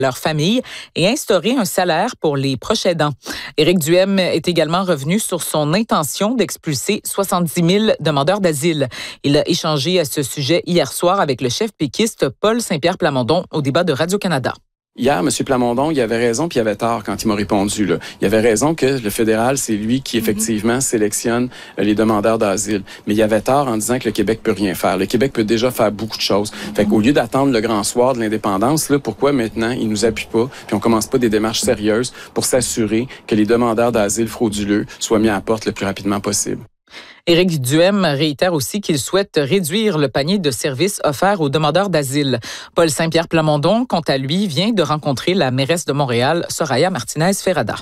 leur famille et instaurer un salaire pour les proches aidants. Éric Duhem est également revenu sur son intention d'expulser 70 000 demandeurs d'asile. Il a échangé à ce sujet hier soir avec le chef péquiste Paul Saint-Pierre Plamondon au débat de Radio-Canada. Hier, M. Plamondon, il avait raison puis il avait tort quand il m'a répondu. Là. Il avait raison que le fédéral, c'est lui qui, effectivement, sélectionne les demandeurs d'asile. Mais il avait tort en disant que le Québec peut rien faire. Le Québec peut déjà faire beaucoup de choses. Fait qu'au lieu d'attendre le grand soir de l'indépendance, là, pourquoi maintenant il nous appuie pas puis on commence pas des démarches sérieuses pour s'assurer que les demandeurs d'asile frauduleux soient mis à la porte le plus rapidement possible? Éric Duhem réitère aussi qu'il souhaite réduire le panier de services offerts aux demandeurs d'asile. Paul Saint-Pierre Plamondon, quant à lui, vient de rencontrer la mairesse de Montréal, Soraya Martinez-Ferrada.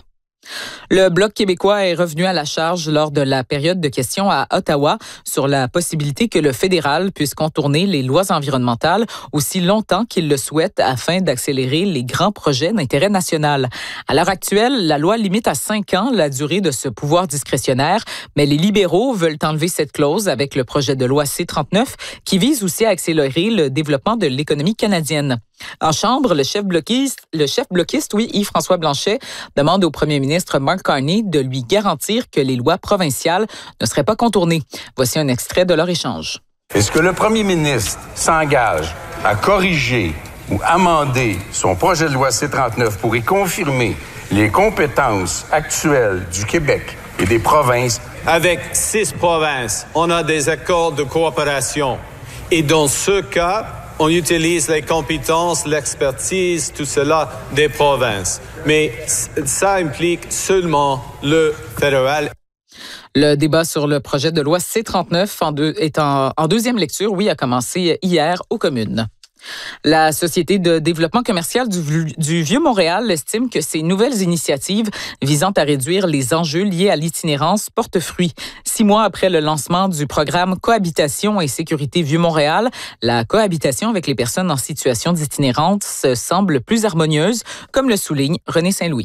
Le Bloc québécois est revenu à la charge lors de la période de questions à Ottawa sur la possibilité que le fédéral puisse contourner les lois environnementales aussi longtemps qu'il le souhaite afin d'accélérer les grands projets d'intérêt national. À l'heure actuelle, la loi limite à 5 ans la durée de ce pouvoir discrétionnaire, mais les libéraux veulent enlever cette clause avec le projet de loi C-39 qui vise aussi à accélérer le développement de l'économie canadienne. En Chambre, le chef bloquiste, Yves-François Blanchet, demande au premier ministre Mark Carney de lui garantir que les lois provinciales ne seraient pas contournées. Voici un extrait de leur échange. Est-ce que le premier ministre s'engage à corriger ou amender son projet de loi C-39 pour y confirmer les compétences actuelles du Québec et des provinces? Avec 6 provinces, on a des accords de coopération. Et dans ce cas, on utilise les compétences, l'expertise, tout cela des provinces. Mais ça implique seulement le fédéral. Le débat sur le projet de loi C-39 est en deuxième lecture, a commencé hier aux communes. La Société de développement commercial du Vieux-Montréal estime que ces nouvelles initiatives visant à réduire les enjeux liés à l'itinérance portent fruit. 6 mois après le lancement du programme Cohabitation et sécurité Vieux-Montréal, la cohabitation avec les personnes en situation d'itinérance semble plus harmonieuse, comme le souligne René Saint-Louis.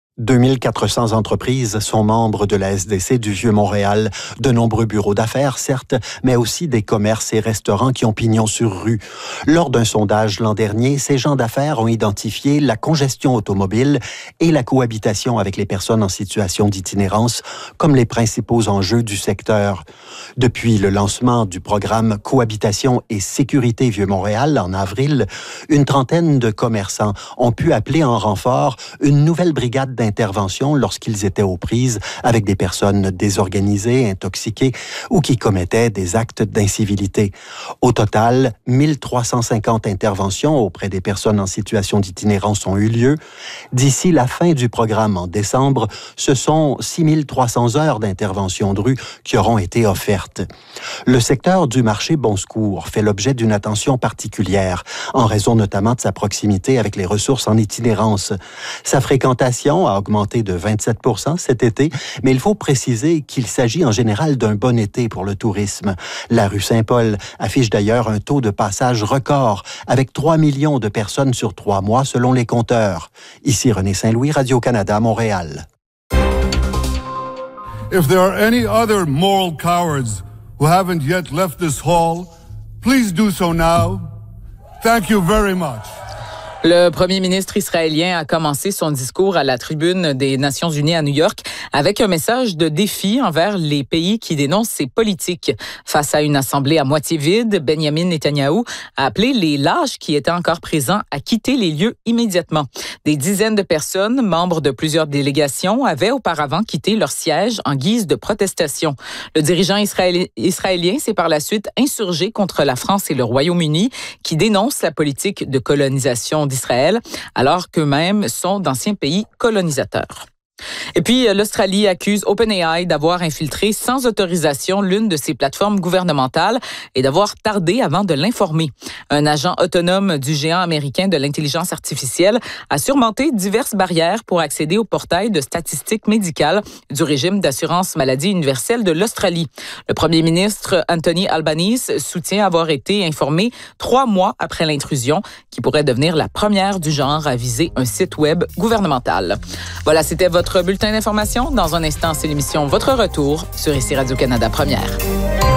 2400 entreprises sont membres de la SDC du Vieux-Montréal. De nombreux bureaux d'affaires, certes, mais aussi des commerces et restaurants qui ont pignon sur rue. Lors d'un sondage l'an dernier, ces gens d'affaires ont identifié la congestion automobile et la cohabitation avec les personnes en situation d'itinérance comme les principaux enjeux du secteur. Depuis le lancement du programme Cohabitation et sécurité Vieux-Montréal en avril, une trentaine de commerçants ont pu appeler en renfort une nouvelle brigade d'intervention lorsqu'ils étaient aux prises avec des personnes désorganisées, intoxiquées ou qui commettaient des actes d'incivilité. Au total, 1350 interventions auprès des personnes en situation d'itinérance ont eu lieu. D'ici la fin du programme en décembre, ce sont 6300 heures d'intervention de rue qui auront été offertes. Le secteur du marché Bon Secours fait l'objet d'une attention particulière, en raison notamment de sa proximité avec les ressources en itinérance. Sa fréquentation a augmenté de 27 % cet été, mais il faut préciser qu'il s'agit en général d'un bon été pour le tourisme. La rue Saint-Paul affiche d'ailleurs un taux de passage record, avec 3 millions de personnes sur 3 mois selon les compteurs. Ici René Saint-Louis, Radio-Canada, Montréal. If there are any other moral cowards who haven't yet left this hall, please do so now. Thank you very much. Le premier ministre israélien a commencé son discours à la tribune des Nations unies à New York avec un message de défi envers les pays qui dénoncent ces politiques. Face à une assemblée à moitié vide, Benjamin Netanyahou a appelé les lâches qui étaient encore présents à quitter les lieux immédiatement. Des dizaines de personnes, membres de plusieurs délégations, avaient auparavant quitté leur siège en guise de protestation. Le dirigeant israélien s'est par la suite insurgé contre la France et le Royaume-Uni qui dénoncent la politique de colonisation d'Israël, alors qu'eux-mêmes sont d'anciens pays colonisateurs. Et puis, l'Australie accuse OpenAI d'avoir infiltré sans autorisation l'une de ses plateformes gouvernementales et d'avoir tardé avant de l'informer. Un agent autonome du géant américain de l'intelligence artificielle a surmonté diverses barrières pour accéder au portail de statistiques médicales du régime d'assurance maladie universelle de l'Australie. Le premier ministre Anthony Albanese soutient avoir été informé 3 mois après l'intrusion, qui pourrait devenir la première du genre à viser un site web gouvernemental. Voilà, c'était votre bulletin d'information. Dans un instant, c'est l'émission Votre Retour sur ici Radio-Canada Première.